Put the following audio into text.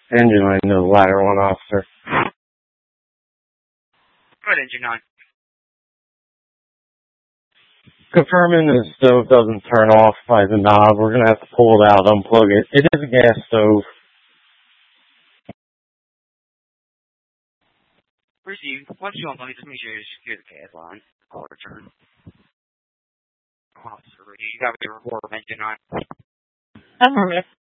Engine 9, no, ladder 1 officer. Go ahead, Engine 9. Confirming the stove doesn't turn off by the knob. We're going to have to pull it out, unplug it. It is a gas stove. Received. Once you unplug it, just make sure you secure the gas line. Call return. Officer, you got your report, Engine 9. Affirmative.